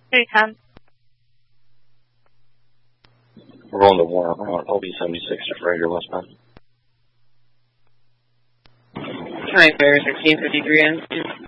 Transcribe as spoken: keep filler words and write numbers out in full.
three ten. We're going to warrant route L B seventy-six to Fraser westbound. Trying Bear sixteen fifty-three in.